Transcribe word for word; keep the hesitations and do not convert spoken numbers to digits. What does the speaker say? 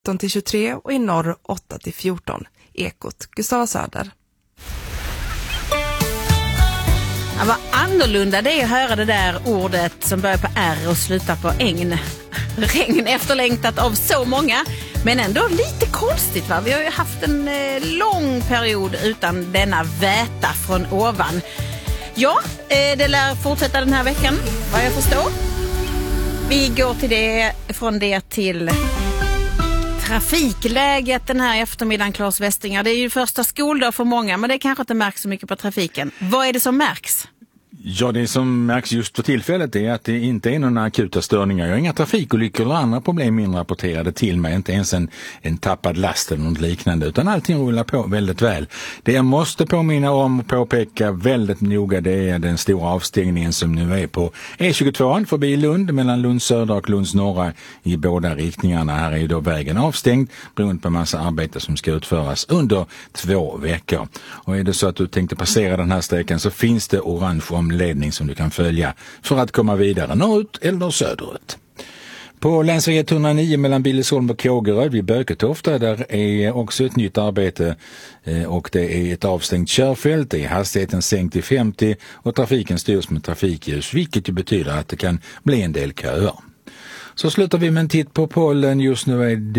nitton till tjugotre och i norr åtta till fjorton. Ekot Gustav Söder. Ja, vad annorlunda det är att höra det där ordet som börjar på R och slutar på ägn. Regn efterlängtat av så många, men ändå lite konstigt, va? Vi har ju haft en eh, lång period utan denna väta från ovan. Ja, eh, det lär fortsätta den här veckan, vad jag förstår. Vi går till det, från det till trafikläget den här eftermiddagen, Claes Westingar. Det är ju första skoldag för många, men det kanske inte märks så mycket på trafiken. Vad är det som märks? Ja, det som märks just för tillfället är att det inte är några akuta störningar. Jag har inga trafikolyckor eller andra problem inrapporterade till mig. Inte ens en, en tappad last eller något liknande. Utan allting rullar på väldigt väl. Det jag måste påminna om och påpeka väldigt noga, det är den stora avstängningen som nu är på E tjugotvå förbi Lund, mellan Lunds södra och Lunds norra i båda riktningarna. Här är ju då vägen avstängd beroende på en massa arbete som ska utföras under två veckor. Och är det så att du tänkte passera den här sträckan, så finns det orange om ledning som du kan följa för att komma vidare norrut eller söderut. På länsväg etthundranio mellan Billesholm och Kågeröd vid Böketofta, där är också ett nytt arbete och det är ett avstängt körfält. Det är hastigheten sänkt till femtio och trafiken styrs med trafikljus, vilket ju betyder att det kan bli en del köer. Så slutar vi med en titt på pollen. Just nu är det